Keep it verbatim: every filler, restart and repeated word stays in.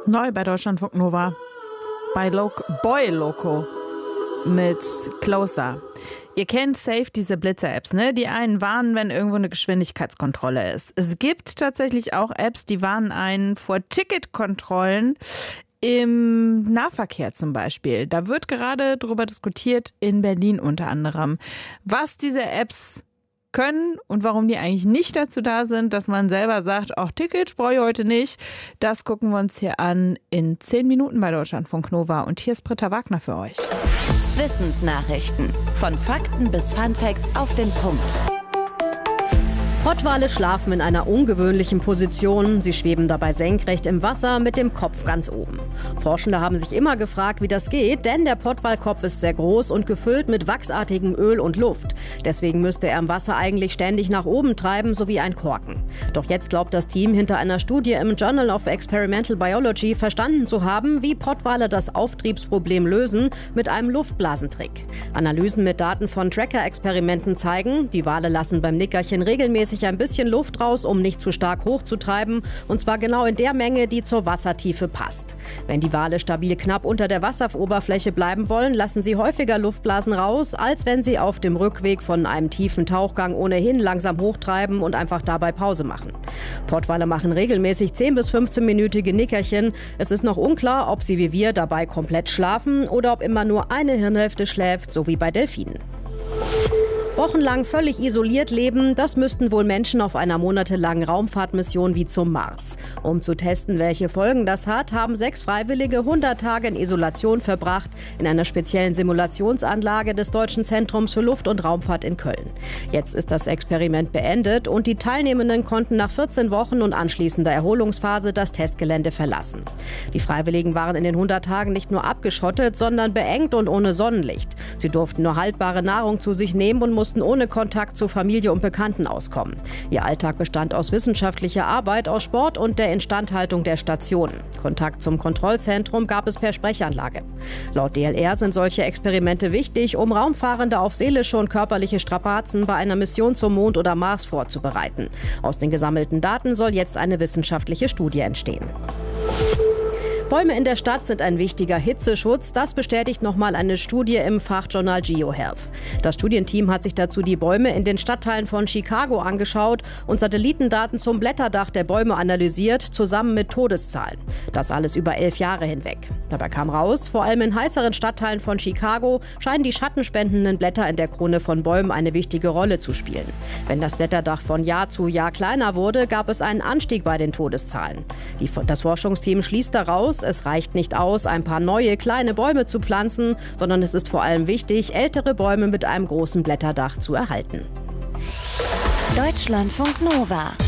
Neu bei Deutschlandfunk Nova. Bei Loco, Boy Loco mit Closer. Ihr kennt safe diese Blitzer-Apps, ne? Die einen warnen, wenn irgendwo eine Geschwindigkeitskontrolle ist. Es gibt tatsächlich auch Apps, die warnen einen vor Ticketkontrollen im Nahverkehr zum Beispiel. Da wird gerade darüber diskutiert, in Berlin unter anderem, was diese Apps können und warum die eigentlich nicht dazu da sind, dass man selber sagt, auch Ticket brauche ich heute nicht. Das gucken wir uns hier an in zehn Minuten bei Deutschlandfunk Nova. Und hier ist Britta Wagner für euch. Wissensnachrichten. Von Fakten bis Funfacts auf den Punkt. Pottwale schlafen in einer ungewöhnlichen Position. Sie schweben dabei senkrecht im Wasser mit dem Kopf ganz oben. Forschende haben sich immer gefragt, wie das geht, denn der Pottwalkopf ist sehr groß und gefüllt mit wachsartigem Öl und Luft. Deswegen müsste er im Wasser eigentlich ständig nach oben treiben, so wie ein Korken. Doch jetzt glaubt das Team hinter einer Studie im Journal of Experimental Biology verstanden zu haben, wie Pottwale das Auftriebsproblem lösen mit einem Luftblasentrick. Analysen mit Daten von Tracker-Experimenten zeigen, die Wale lassen beim Nickerchen regelmäßig ein bisschen Luft raus, um nicht zu stark hochzutreiben, und zwar genau in der Menge, die zur Wassertiefe passt. Wenn die Wale stabil knapp unter der Wasseroberfläche bleiben wollen, lassen sie häufiger Luftblasen raus, als wenn sie auf dem Rückweg von einem tiefen Tauchgang ohnehin langsam hochtreiben und einfach dabei Pause machen. Pottwale machen regelmäßig zehn bis fünfzehn-minütige Nickerchen. Es ist noch unklar, ob sie wie wir dabei komplett schlafen oder ob immer nur eine Hirnhälfte schläft, so wie bei Delfinen. Wochenlang völlig isoliert leben, das müssten wohl Menschen auf einer monatelangen Raumfahrtmission wie zum Mars. Um zu testen, welche Folgen das hat, haben sechs Freiwillige hundert Tage in Isolation verbracht, in einer speziellen Simulationsanlage des Deutschen Zentrums für Luft- und Raumfahrt in Köln. Jetzt ist das Experiment beendet und die Teilnehmenden konnten nach vierzehn Wochen und anschließender Erholungsphase das Testgelände verlassen. Die Freiwilligen waren in den hundert Tagen nicht nur abgeschottet, sondern beengt und ohne Sonnenlicht. Sie durften nur haltbare Nahrung zu sich nehmen und mussten mussten ohne Kontakt zu Familie und Bekannten auskommen. Ihr Alltag bestand aus wissenschaftlicher Arbeit, aus Sport und der Instandhaltung der Stationen. Kontakt zum Kontrollzentrum gab es per Sprechanlage. Laut D L R sind solche Experimente wichtig, um Raumfahrende auf seelische und körperliche Strapazen bei einer Mission zum Mond oder Mars vorzubereiten. Aus den gesammelten Daten soll jetzt eine wissenschaftliche Studie entstehen. Bäume in der Stadt sind ein wichtiger Hitzeschutz. Das bestätigt nochmal eine Studie im Fachjournal GeoHealth. Das Studienteam hat sich dazu die Bäume in den Stadtteilen von Chicago angeschaut und Satellitendaten zum Blätterdach der Bäume analysiert, zusammen mit Todeszahlen. Das alles über elf Jahre hinweg. Dabei kam raus, vor allem in heißeren Stadtteilen von Chicago scheinen die schattenspendenden Blätter in der Krone von Bäumen eine wichtige Rolle zu spielen. Wenn das Blätterdach von Jahr zu Jahr kleiner wurde, gab es einen Anstieg bei den Todeszahlen. Die, das Forschungsteam schließt daraus, es reicht nicht aus, ein paar neue kleine Bäume zu pflanzen, sondern es ist vor allem wichtig, ältere Bäume mit einem großen Blätterdach zu erhalten. Deutschlandfunk Nova.